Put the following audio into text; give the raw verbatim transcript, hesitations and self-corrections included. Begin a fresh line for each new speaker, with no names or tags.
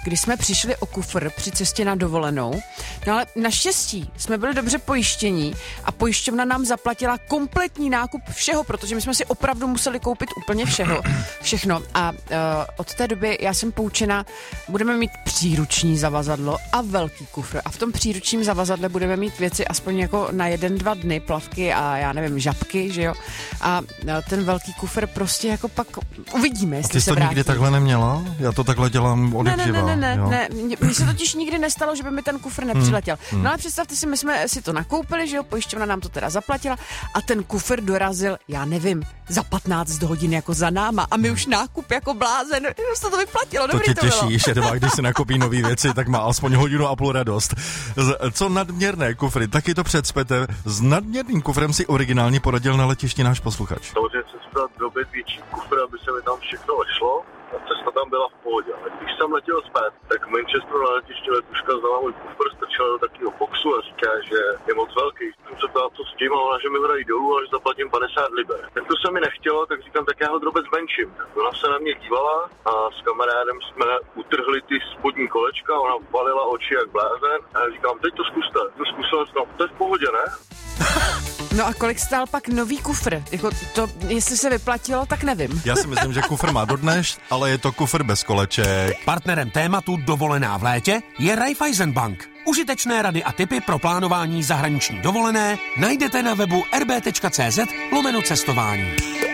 kdy jsme přišli o kufr při cestě na dovolenou. No ale naštěstí jsme byli dobře pojištění a pojišťovna nám zaplatila kompletní nákup všeho, protože my jsme si opravdu museli koupit úplně všeho, všechno. A uh, od té doby já jsem poučena, budeme mít příruční zavazadlo a velký kufr. A v tom příručním zavazadle budeme mít věci aspoň jako na jeden, dva dny, plavky a já nevím, žabky, že jo. A ten velký kufr prostě jako pak uvidíme, jestli
ty
se
to
vrátí.
Nikdy takhle neměla? Já to takhle dělám od
Ne, ne, ne, ne, ne,
jo.
ne. Mně se totiž nikdy nestalo, že by mi ten kufr nepřiletěl. Hmm. No ale představte si, my jsme si to nakoupili, že jo, pojišťovna nám to teda zaplatila a ten kufr dorazil, já nevím, za patnáct hodin jako za náma a my už nákup jako blázen, už to to vyplatilo, dobrý
to
to
těší,
bylo.
že dva, když se nakopí nový věci, tak má aspoň hodinu a půl radost. Co nadměrné kufry, taky to předspete. S nadměrným kufrem si originálně poradil na letišti náš posluchač.
Samozřejmě se spěl dobit větší kufr, aby se mi tam všechno vešlo. A cesta tam byla v pohodě. Ale když jsem letěl zpět, tak v Manchesteru na letišti letuška vzala můj kufr, strčila do takového boxu a říká, že je moc velký. Jsem se ptal, co s tím, a ona, že mi ho dají dolů a že zaplatím padesát liber. Tak to se mi nechtělo, tak říkám, tak já ho drobec zmenším. Tak ona se na mě dívala a s kamarádem jsme utrhli ty spodní kolečka, ona valila oči jak blázen a já říkám, teď to zkuste. To zkusila, říkám, to je v pohodě, ne?
No a kolik stál pak nový kufr? Jako to, jestli se vyplatilo, tak nevím.
Já si myslím, že kufr má dodneš, ale je to kufr bez koleček.
Partnerem tématu Dovolená v létě je Raiffeisen Bank. Užitečné rady a tipy pro plánování zahraniční dovolené najdete na webu r b tečka c z lomeno cestování.